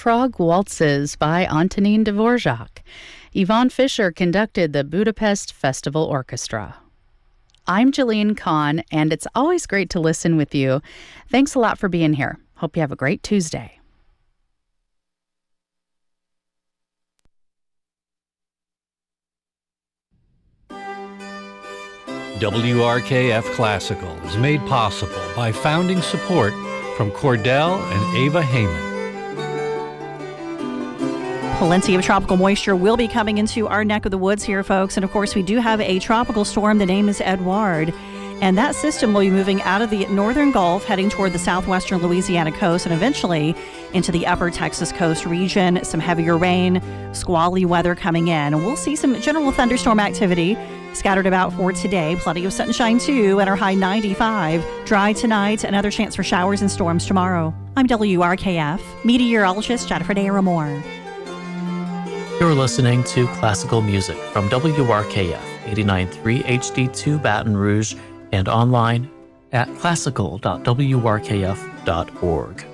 Prague Waltzes by Antonin Dvorak. Yvonne Fisher conducted the Budapest Festival Orchestra. I'm Jillian Kahn, and it's always great to listen with you. Thanks a lot for being here. Hope you have a great Tuesday. WRKF Classical is made possible by founding support from Cordell and Ava Heyman. Plenty of tropical moisture will be coming into our neck of the woods here, folks. And of course, we do have a tropical storm. The name is Edouard. And that system will be moving out of the northern Gulf, heading toward the southwestern Louisiana coast and eventually into the upper Texas coast region. Some heavier rain, squally weather coming in. And we'll see some general thunderstorm activity scattered about for today. Plenty of sunshine, too, at our high 95. Dry tonight, another chance for showers and storms tomorrow. I'm WRKF meteorologist Jennifer Daramore. You're listening to classical music from WRKF 89.3 HD2 Baton Rouge and online at classical.wrkf.org.